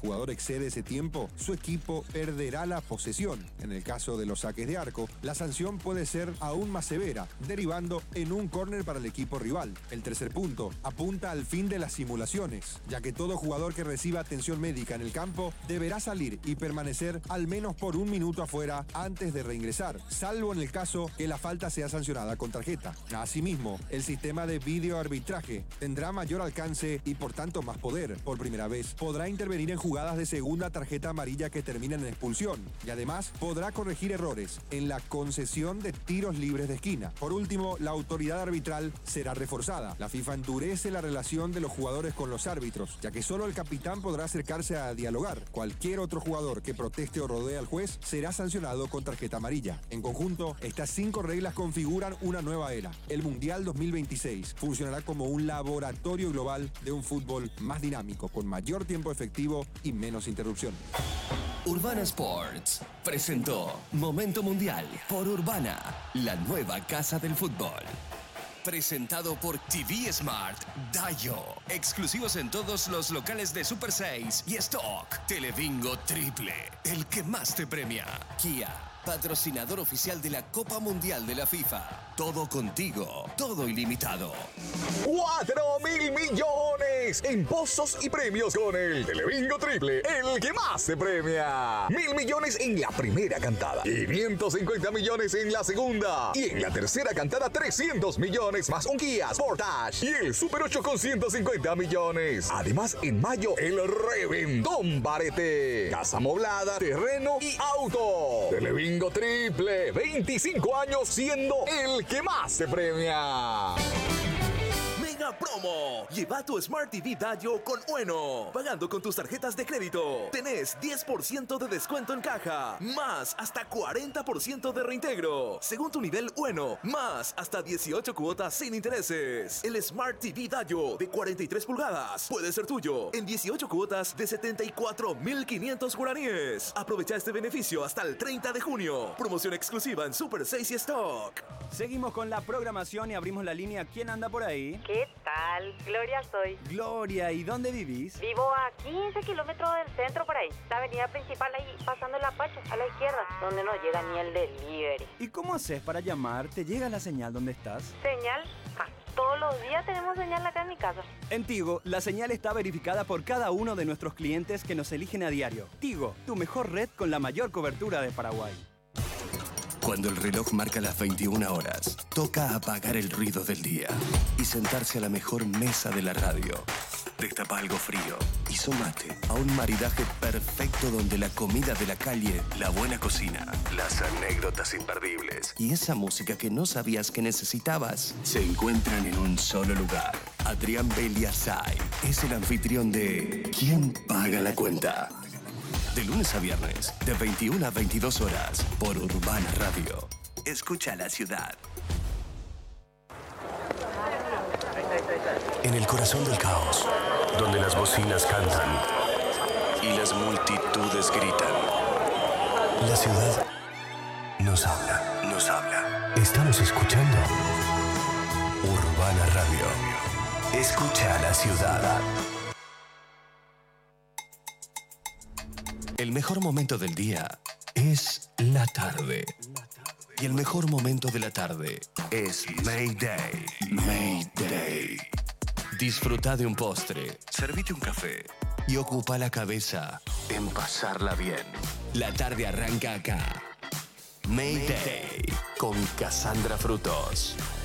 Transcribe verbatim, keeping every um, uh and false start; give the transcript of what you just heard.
jugador excede ese tiempo, su equipo perderá la posesión. En el caso de los saques de arco, la sanción puede ser aún más severa, derivando en un córner para el equipo rival. El tercer punto apunta al fin de las simulaciones, ya que todo jugador que reciba atención médica en el campo deberá salir y permanecer al menos por un minuto afuera antes de reingresar, salvo en el caso que la falta sea sancionada con tarjeta. Asimismo, el sistema de videoarbitraje tendrá mayor alcance y por tanto más poder. Por primera vez, podrá intervenir en jugadas de segunda tarjeta amarilla que terminan en expulsión y además podrá corregir errores en la concesión de tiros libres de esquina. Por último, la autoridad arbitral será reforzada. La FIFA endurece la relación de los jugadores con los árbitros, ya que solo el capitán podrá acercarse a dialogar. Cualquier otro jugador que proteste o rodee al juez será sancionado con tarjeta amarilla. En conjunto, estas cinco reglas configuran una nueva era. El Mundial dos mil veintiséis funcionará como un laboratorio global de un fútbol más dinámico, con mayor tiempo efectivo y menos interrupción. Urbana Sports presentó Momento Mundial por Urbana, la nueva casa del fútbol. Presentado por T V Smart Dayo. Exclusivos en todos los locales de Super seis y Stock. Telebingo Triple, el que más te premia. Kia, patrocinador oficial de la Copa Mundial de la FIFA. Todo contigo, todo ilimitado. ¡Cuatro mil millones en pozos y premios con el Telebingo Triple, el que más se premia! Mil millones en la primera cantada, quinientos cincuenta millones en la segunda y en la tercera cantada trescientos millones más un Kia Sportage y el Super ocho con ciento cincuenta millones. Además, en mayo, el reventón Barete, casa amoblada, terreno y auto. Telebingo Triple, veinticinco años siendo el que más se premia. Mega promo. Lleva tu Smart T V Dayo con Ueno. Pagando con tus tarjetas de crédito, tenés diez por ciento de descuento en caja, más hasta cuarenta por ciento de reintegro. Según tu nivel Ueno, más hasta dieciocho cuotas sin intereses. El Smart T V Dayo de cuarenta y tres pulgadas puede ser tuyo en dieciocho cuotas de setenta y cuatro mil quinientos guaraníes. Aprovecha este beneficio hasta el treinta de junio. Promoción exclusiva en Super seis y Stock. Seguimos con la programación y abrimos la línea. ¿Quién anda por ahí? ¿Qué tal? Gloria soy. Gloria, ¿y dónde vivís? Vivo a quince kilómetros del centro por ahí. La avenida principal ahí, pasando la Pacha, a la izquierda, donde no llega ni el delivery. ¿Y cómo haces para llamar? ¿Te llega la señal donde estás? ¿Señal? Ah, todos los días tenemos señal acá en mi casa. En Tigo, la señal está verificada por cada uno de nuestros clientes que nos eligen a diario. Tigo, tu mejor red con la mayor cobertura de Paraguay. Cuando el reloj marca las veintiuna horas, toca apagar el ruido del día y sentarse a la mejor mesa de la radio. Destapa algo frío y sumate a un maridaje perfecto donde la comida de la calle, la buena cocina, las anécdotas imperdibles y esa música que no sabías que necesitabas se encuentran en un solo lugar. Adrián Beliasay es el anfitrión de ¿Quién paga la cuenta? De lunes a viernes, de veintiuna a veintidós horas, por Urbana Radio. Escucha la ciudad. En el corazón del caos, donde las bocinas cantan y las multitudes gritan, la ciudad nos habla, nos habla. Estamos escuchando Urbana Radio. Escucha la ciudad. El mejor momento del día es la tarde. Y el mejor momento de la tarde es Mayday. Mayday. Disfruta de un postre, servite un café y ocupa la cabeza en pasarla bien. La tarde arranca acá. Mayday con Cassandra Frutos.